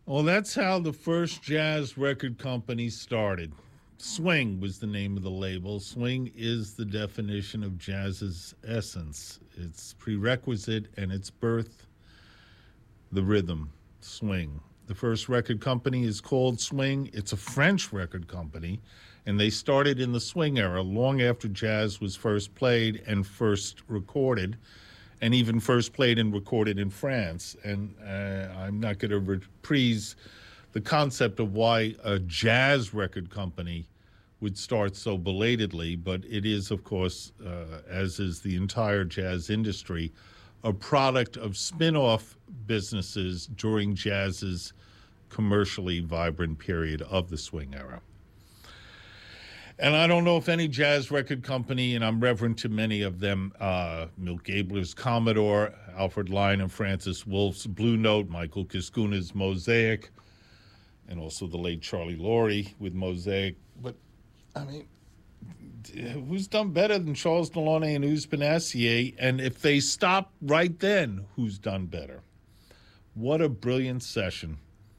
Well, that's how the first jazz record company started. Swing was the name of the label. Swing is the definition of jazz's essence. Its prerequisite and its birth, the rhythm, swing. The first record company is called Swing. It's a French record company, and they started in the swing era long after jazz was first played and first recorded, and even first played and recorded in France. And I'm not going to reprise the concept of why a jazz record company would start so belatedly, but it is, of course, as is the entire jazz industry, a product of spin-off businesses during jazz's commercially vibrant period of the swing era. And I don't know if any jazz record company, and I'm reverent to many of them, Milt Gabler's Commodore, Alfred Lion and Francis Wolf's Blue Note, Michael Kiskuna's Mosaic, and also the late Charlie Laurie with Mosaic. But, I mean, who's done better than Charles Delaunay and Ouz Panassier? And if they stop right then, who's done better? What a brilliant session.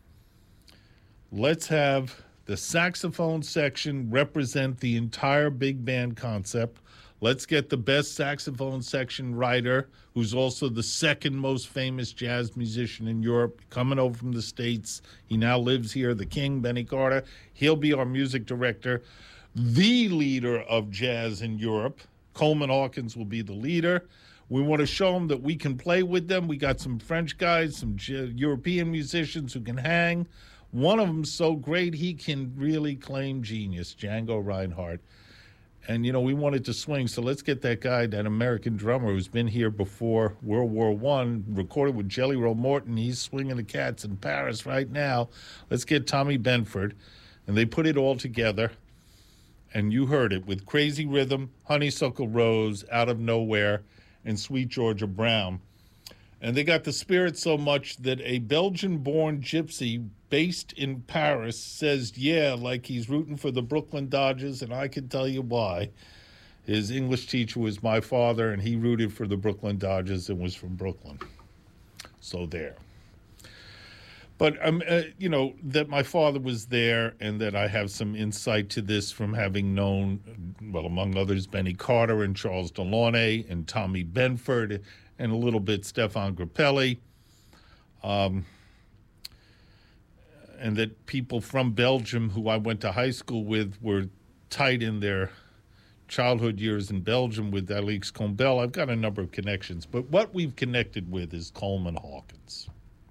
Let's have the saxophone section represent the entire big band concept. Let's get the best saxophone section writer, who's also the second most famous jazz musician in Europe, coming over from the States. He now lives here, the king, Benny Carter. He'll be our music director. The leader of jazz in Europe, Coleman Hawkins, will be the leader. We want to show them that we can play with them. We got some French guys, some European musicians who can hang. One of them's so great he can really claim genius, Django Reinhardt. And, you know, we wanted to swing, so let's get that guy, that American drummer who's been here before World War I, recorded with Jelly Roll Morton. He's swinging the cats in Paris right now. Let's get Tommy Benford. And they put it all together. And you heard it with Crazy Rhythm, Honeysuckle Rose, Out of Nowhere, and Sweet Georgia Brown. And they got the spirit so much that a Belgian-born gypsy based in Paris says, yeah, like he's rooting for the Brooklyn Dodgers, and I can tell you why. His English teacher was my father, and he rooted for the Brooklyn Dodgers and was from Brooklyn. So there. But, you know, that my father was there and that I have some insight to this from having known, well, among others, Benny Carter and Charles Delaunay and Tommy Benford and a little bit Stefan Grappelli. And that people from Belgium who I went to high school with were tight in their childhood years in Belgium with Alix Combel. I've got a number of connections. But what we've connected with is Coleman Hawkins.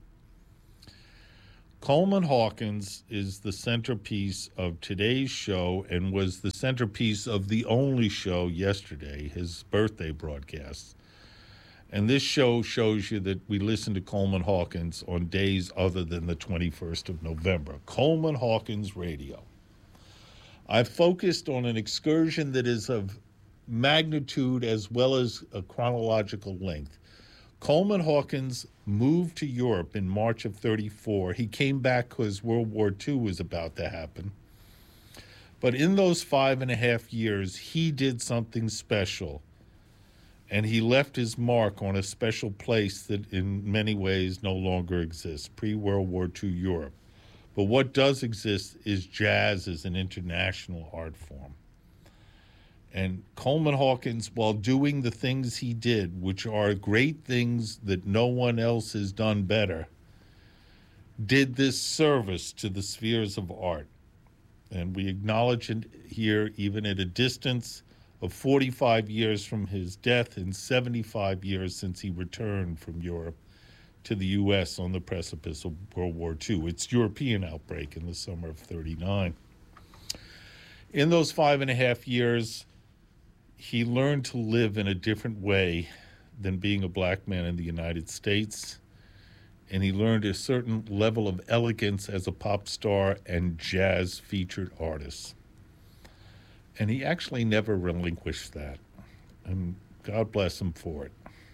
Coleman Hawkins is the centerpiece of today's show and was the centerpiece of the only show yesterday, his birthday broadcast. And this show shows you that we listen to Coleman Hawkins on days other than the 21st of November. Coleman Hawkins Radio. I focused on an excursion that is of magnitude as well as a chronological length. Coleman Hawkins moved to Europe in March of 34. He came back because World War II was about to happen. But in those 5.5 years, he did something special. And he left his mark on a special place that in many ways no longer exists, pre-World War II Europe. But what does exist is jazz as an international art form. And Coleman Hawkins, while doing the things he did, which are great things that no one else has done better, did this service to the spheres of art. And we acknowledge it here, even at a distance of 45 years from his death and 75 years since he returned from Europe to the U.S. on the precipice of World War II. Its European outbreak in the summer of 39. In those 5.5 years, he learned to live in a different way than being a black man in the United States. And he learned a certain level of elegance as a pop star and jazz featured artist. And he actually never relinquished that. And God bless him for it.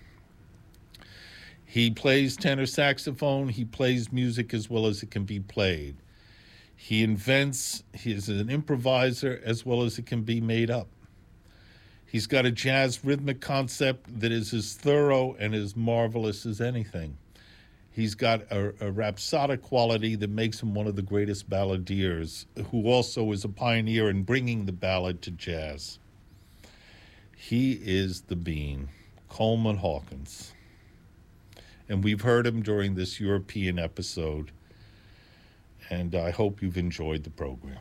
He plays tenor saxophone. He plays music as well as it can be played. He invents. He's an improviser as well as it can be made up. He's got a jazz rhythmic concept that is as thorough and as marvelous as anything. He's got a rhapsodic quality that makes him one of the greatest balladeers, who also is a pioneer in bringing the ballad to jazz. He is the Bean, Coleman Hawkins. And we've heard him during this European episode, and I hope you've enjoyed the program.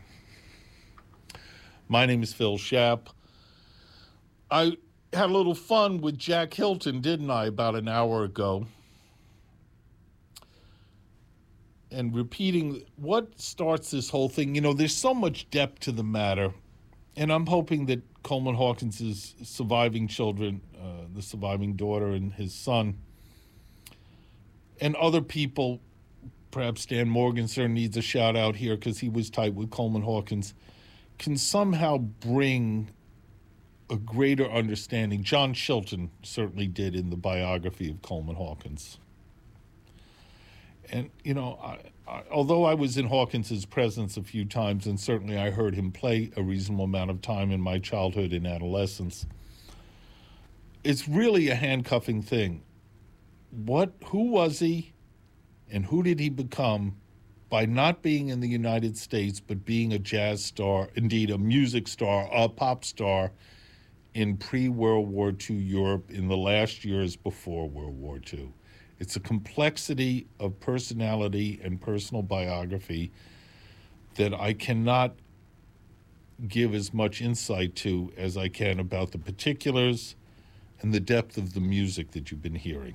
My name is Phil Schaap. I had a little fun with Jack Hilton, didn't I, about an hour ago? And repeating what starts this whole thing. You know, there's so much depth to the matter, and I'm hoping that Coleman Hawkins' surviving children, the surviving daughter and his son, and other people, perhaps Dan Morgenstern needs a shout out here because he was tight with Coleman Hawkins, can somehow bring a greater understanding. John Chilton certainly did in the biography of Coleman Hawkins. And, you know, although I was in Hawkins' presence a few times, and certainly I heard him play a reasonable amount of time in my childhood and adolescence, it's really a handcuffing thing. Who was he, and who did he become by not being in the United States, but being a jazz star, indeed a music star, a pop star, in pre-World War II Europe in the last years before World War II? It's a complexity of personality and personal biography that I cannot give as much insight to as I can about the particulars and the depth of the music that you've been hearing.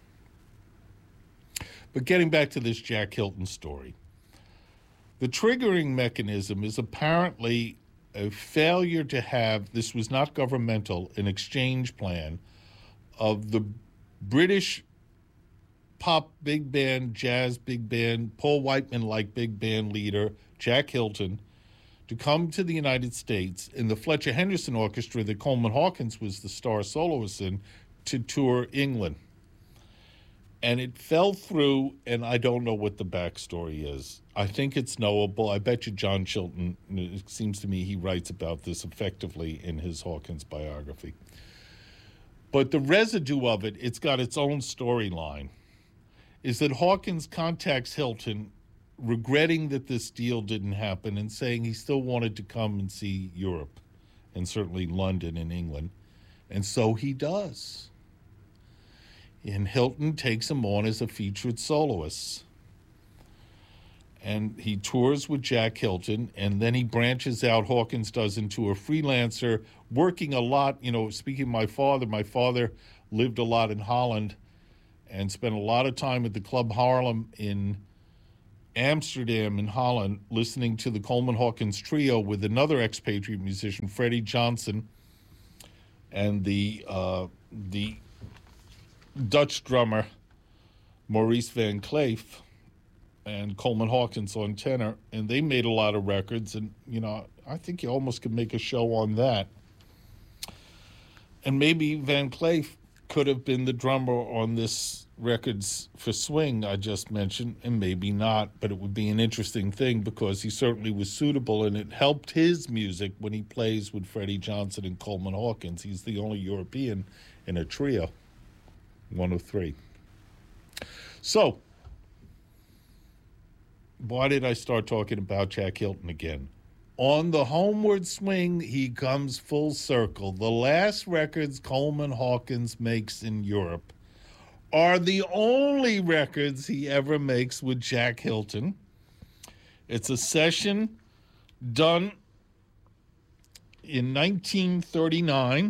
But getting back to this Jack Hilton story, the triggering mechanism is apparently a failure to have, this was not governmental, an exchange plan of the British pop big band, jazz big band, Paul Whiteman-like big band leader, Jack Hilton, to come to the United States in the Fletcher Henderson Orchestra that Coleman Hawkins was the star soloist in, to tour England. And it fell through, and I don't know what the backstory is. I think it's knowable. I bet you John Chilton, it seems to me he writes about this effectively in his Hawkins biography. But the residue of it, it's got its own storyline, is that Hawkins contacts Hilton regretting that this deal didn't happen and saying he still wanted to come and see Europe and certainly London and England. And so he does. And Hilton takes him on as a featured soloist. And he tours with Jack Hilton, and then he branches out, Hawkins does, into a freelancer, working a lot. You know, speaking of my father lived a lot in Holland and spent a lot of time at the Club Haarlem in Amsterdam in Holland, listening to the Coleman Hawkins trio with another expatriate musician, Freddie Johnson, and the Dutch drummer, Maurice Van Cleef, and Coleman Hawkins on tenor, and they made a lot of records, and, you know, I think you almost could make a show on that. And maybe Van Cleef could have been the drummer on this records for swing I just mentioned, and maybe not, but it would be an interesting thing because he certainly was suitable, and it helped his music when he plays with Freddie Johnson and Coleman Hawkins. He's the only European in a trio, one of three. So, why did I start talking about Jack Hilton again? On the homeward swing, he comes full circle. The last records Coleman Hawkins makes in Europe are the only records he ever makes with Jack Hilton. It's a session done in 1939.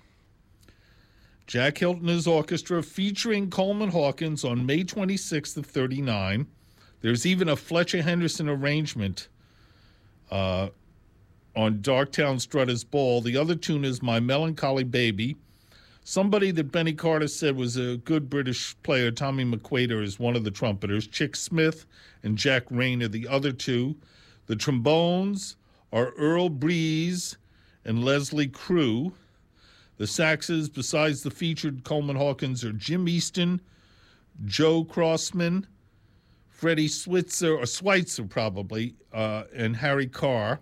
Jack Hilton's orchestra featuring Coleman Hawkins on May 26th of 39. There's even a Fletcher Henderson arrangement on Darktown Strutter's Ball. The other tune is My Melancholy Baby. Somebody that Benny Carter said was a good British player, Tommy McQuader, is one of the trumpeters. Chick Smith and Jack Rayner, the other two. The trombones are Earl Breeze and Leslie Crew. The saxes, besides the featured Coleman Hawkins, are Jim Easton, Joe Crossman, Freddie Schweitzer probably, and Harry Carr.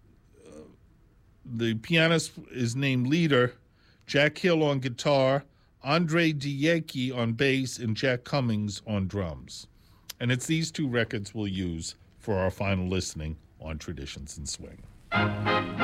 The pianist is named Leader, Jack Hill on guitar, Andre Dieki on bass, and Jack Cummings on drums. And it's these two records we'll use for our final listening on Traditions in Swing.